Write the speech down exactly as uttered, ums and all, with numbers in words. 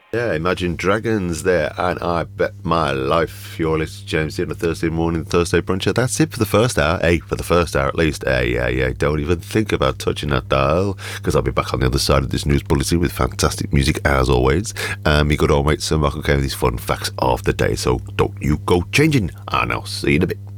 Yeah, Imagine Dragons there, and I bet my life you're listening to James here on a Thursday morning, Thursday brunch. That's it for the first hour. Hey, for the first hour at least. Hey, yeah, yeah. Don't even think about touching that dial, because I'll be back on the other side of this news bulletin with fantastic music as always. Um, my good old mate Sir Michael came with these fun facts of the day, so don't you go changing, and I'll see you in a bit.